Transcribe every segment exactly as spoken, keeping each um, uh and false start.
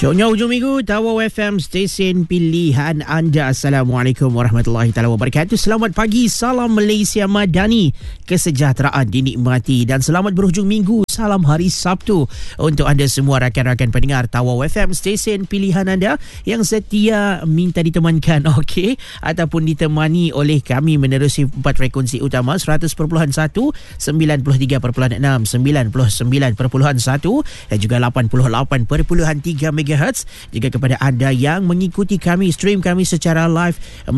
Syoknya hujung minggu, Tawau F M, stesen pilihan anda. Assalamualaikum warahmatullahi taala wabarakatuh. Selamat pagi, salam Malaysia Madani, kesejahteraan dinikmati dan selamat berhujung minggu. Salam hari Sabtu untuk anda semua rakan-rakan pendengar Tawau F M, stesen pilihan anda yang setia minta ditemankan, okey, ataupun ditemani oleh kami menerusi empat frekuensi utama seratus perpuluhan satu, sembilan puluh tiga perpuluhan enam, sembilan puluh sembilan perpuluhan satu dan juga lapan puluh lapan perpuluhan tiga megahertz. Juga kepada anda yang mengikuti kami, stream kami secara live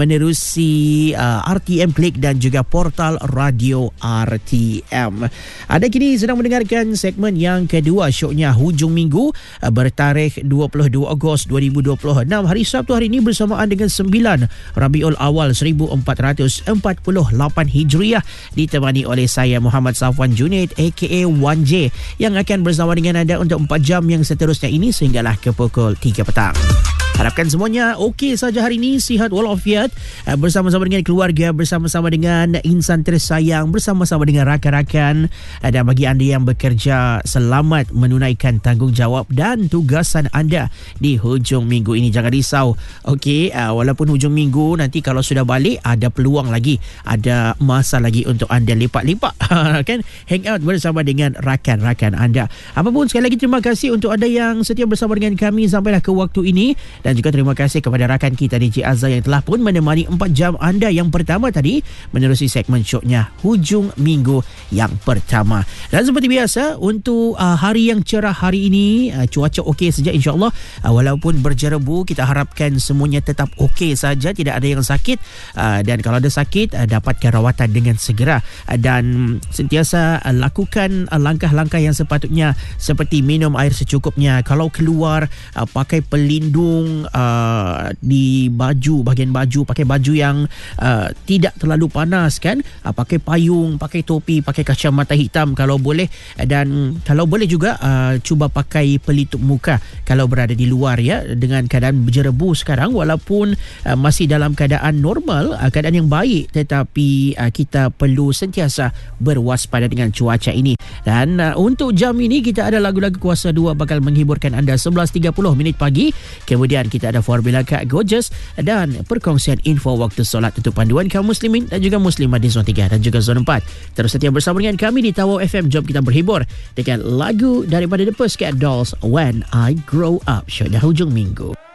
menerusi uh, R T M Klik dan juga portal radio R T M. Anda kini sedang mendengarkan segmen yang kedua syoknya hujung minggu uh, bertarikh dua puluh dua Ogos dua ribu dua puluh enam, hari Sabtu hari ini bersamaan dengan sembilan Rabiul Awal seribu empat ratus empat puluh lapan Hijriah, ditemani oleh saya Muhammad Safwan Junaid aka wan J yang akan bersama dengan anda untuk empat jam yang seterusnya ini sehinggalah ke pukul tiga petang. Harapkan semuanya okey saja hari ini, sihat walafiat, bersama-sama dengan keluarga, bersama-sama dengan insan tersayang, bersama-sama dengan rakan-rakan. Dan bagi anda yang bekerja, selamat menunaikan tanggungjawab dan tugasan anda di hujung minggu ini. Jangan risau, okey, walaupun hujung minggu, nanti kalau sudah balik ada peluang lagi, ada masa lagi untuk anda lepak-lepak kan, hang out bersama dengan rakan-rakan anda. Apapun, sekali lagi terima kasih untuk anda yang setia bersama dengan kami sampailah ke waktu ini. Dan juga terima kasih kepada rakan kita D J Azhar yang telah pun menemani empat jam anda yang pertama tadi menerusi segmen syoknya hujung minggu yang pertama. Dan seperti biasa, untuk uh, hari yang cerah hari ini, uh, cuaca okey saja insya-Allah. Uh, walaupun berjerebu, kita harapkan semuanya tetap okey saja, tidak ada yang sakit. Uh, dan kalau ada sakit, uh, dapatkan rawatan dengan segera. Uh, dan sentiasa uh, lakukan uh, langkah-langkah yang sepatutnya, seperti minum air secukupnya. Kalau keluar, uh, pakai pelindung Uh, di baju, bahagian baju, pakai baju yang uh, tidak terlalu panas kan, uh, pakai payung, pakai topi, pakai kacamata hitam kalau boleh, dan kalau boleh juga uh, cuba pakai pelitup muka kalau berada di luar ya, dengan keadaan berjerebu sekarang. Walaupun uh, masih dalam keadaan normal, uh, keadaan yang baik, tetapi uh, kita perlu sentiasa berwaspada dengan cuaca ini. Dan uh, untuk jam ini kita ada lagu-lagu Kuasa dua bakal menghiburkan anda sebelas tiga puluh minit pagi. Kemudian kita ada Formula Kak Gorgeous dan perkongsian info waktu solat untuk panduan kaum muslimin dan juga muslimat di zon tiga dan juga zon empat. Terus setia bersama dengan kami di Tawau F M. Jom kita berhibur dengan lagu daripada The Pussycat Dolls, When I Grow Up. Syoknya hujung minggu.